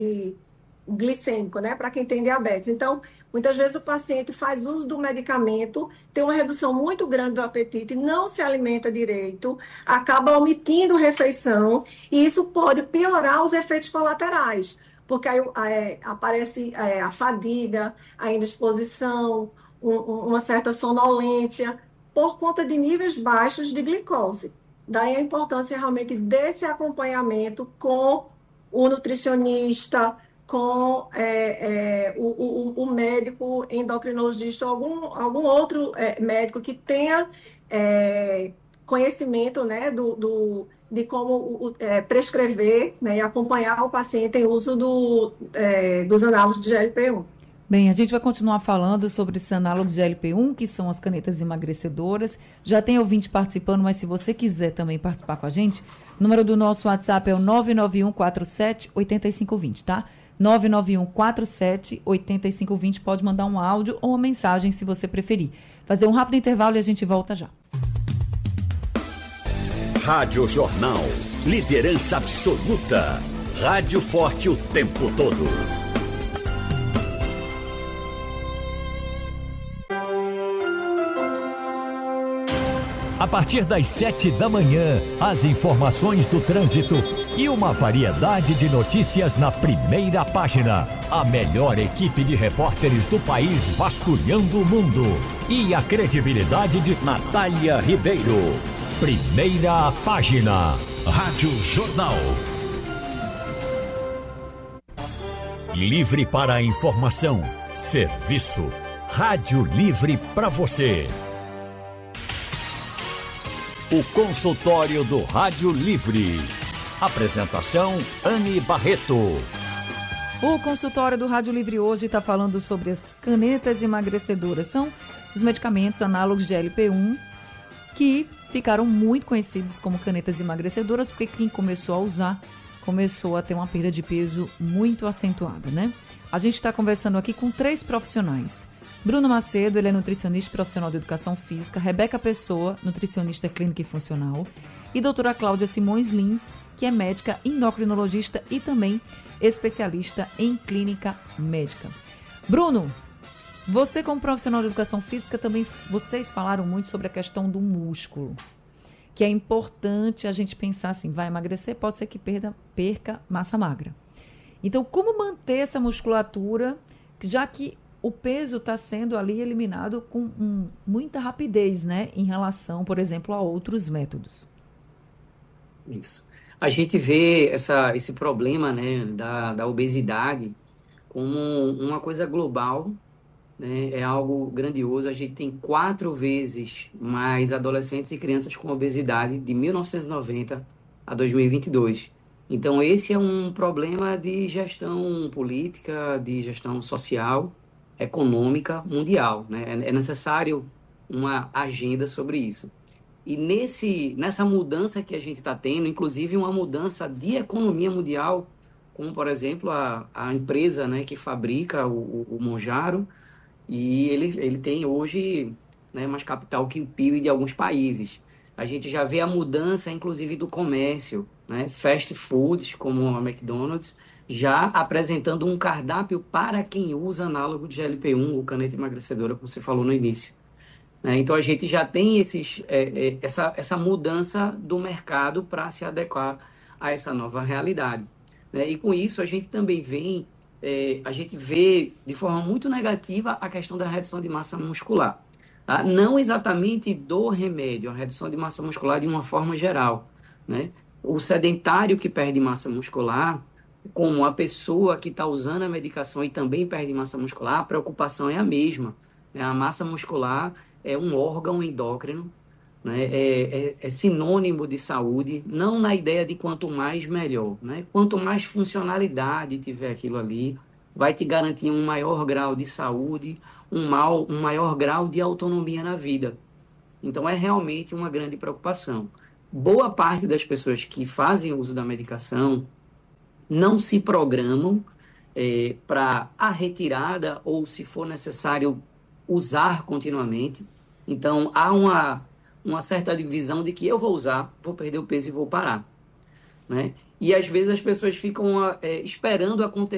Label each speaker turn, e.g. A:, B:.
A: glicêmico, né, para quem tem diabetes. Então, muitas vezes o paciente faz uso do medicamento, tem uma redução muito grande do apetite, não se alimenta direito, acaba omitindo refeição, e isso pode piorar os efeitos colaterais, porque aí aparece a fadiga, a indisposição, uma certa sonolência, por conta de níveis baixos de glicose. Daí a importância realmente desse acompanhamento com o nutricionista, com o médico endocrinologista ou algum outro médico que tenha conhecimento, né, de como prescrever, né, e acompanhar o paciente em uso dos análogos de GLP-1.
B: Bem, a gente vai continuar falando sobre esses análogos de LP1, que são as canetas emagrecedoras. Já tem ouvinte participando, mas se você quiser também participar com a gente, o número do nosso WhatsApp é o 991478520, tá? 991478520, pode mandar um áudio ou uma mensagem se você preferir. Fazer um rápido intervalo e a gente volta já.
C: Rádio Jornal, liderança absoluta. Rádio forte o tempo todo. A partir das 7 da manhã, as informações do trânsito e uma variedade de notícias na primeira página. A melhor equipe de repórteres do país vasculhando o mundo. E a credibilidade de Natália Ribeiro. Primeira página. Rádio Jornal. Livre para a informação. Serviço. Rádio livre para você. O consultório do Rádio Livre. Apresentação, Anne Barreto.
B: O consultório do Rádio Livre hoje está falando sobre as canetas emagrecedoras. São os medicamentos análogos de LP1 que ficaram muito conhecidos como canetas emagrecedoras porque quem começou a usar começou a ter uma perda de peso muito acentuada, né? A gente está conversando aqui com 3 profissionais. Bruno Macedo, ele é nutricionista profissional de educação física. Rebeca Pessoa, nutricionista clínica e funcional. E doutora Cláudia Simões Lins, que é médica endocrinologista e também especialista em clínica médica. Bruno, você como profissional de educação física, também vocês falaram muito sobre a questão do músculo. Que é importante a gente pensar assim, vai emagrecer, pode ser que perca massa magra. Então, como manter essa musculatura, já que o peso está sendo ali eliminado com muita rapidez, né? Em relação, por exemplo, a outros métodos.
D: Isso. A gente vê esse problema, né, da obesidade como uma coisa global, né? É algo grandioso. A gente tem 4 vezes mais adolescentes e crianças com obesidade de 1990 a 2022. Então, esse é um problema de gestão política, de gestão social, econômica mundial, né? É necessário uma agenda sobre isso. E nessa mudança que a gente está tendo, inclusive uma mudança de economia mundial, como, por exemplo, a empresa, né, que fabrica o Mounjaro, e ele tem hoje, né, mais capital que o PIB de alguns países. A gente já vê a mudança, inclusive, do comércio, né? Fast foods, como a McDonald's, já apresentando um cardápio para quem usa análogo de GLP-1 ou caneta emagrecedora, como você falou no início, né? Então, a gente já tem essa mudança do mercado para se adequar a essa nova realidade, né? E com isso, a gente também a gente vê de forma muito negativa a questão da redução de massa muscular. Tá? Não exatamente do remédio, a redução de massa muscular de uma forma geral, né? O sedentário que perde massa muscular, como a pessoa que está usando a medicação e também perde massa muscular, a preocupação é a mesma, né? A massa muscular é um órgão endócrino, né? É sinônimo de saúde, não na ideia de quanto mais melhor, né? Quanto mais funcionalidade tiver aquilo ali, vai te garantir um maior grau de saúde, um maior grau de autonomia na vida. Então, é realmente uma grande preocupação. Boa parte das pessoas que fazem uso da medicação não se programam para a retirada ou, se for necessário, usar continuamente. Então, há uma certa divisão de que eu vou usar, vou perder o peso e vou parar, né? E, às vezes, as pessoas ficam esperando acontecer